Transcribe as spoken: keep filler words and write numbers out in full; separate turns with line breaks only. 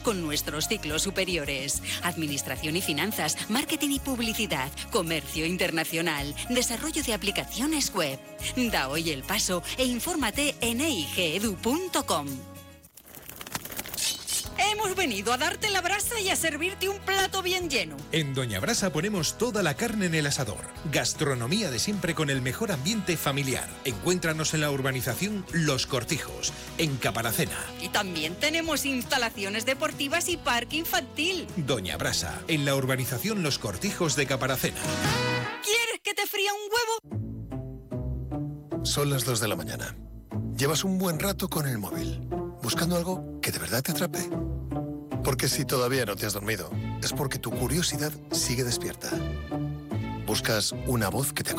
con nuestros ciclos superiores. Administración y finanzas, marketing y publicidad, comercio internacional, desarrollo de aplicaciones web. Da hoy el paso e infórmate en e i g edu punto com. Hemos venido a darte la brasa y a servirte un plato bien lleno.
En Doña Brasa ponemos toda la carne en el asador. Gastronomía de siempre con el mejor ambiente familiar. Encuéntranos en la urbanización Los Cortijos, en Caparacena.
Y también tenemos instalaciones deportivas y parque infantil.
Doña Brasa, en la urbanización Los Cortijos de Caparacena.
¿Quieres que te fría un huevo?
Son las dos de la mañana. Llevas un buen rato con el móvil, buscando algo que de verdad te atrape. Porque si todavía no te has dormido, es porque tu curiosidad sigue despierta. Buscas una voz que te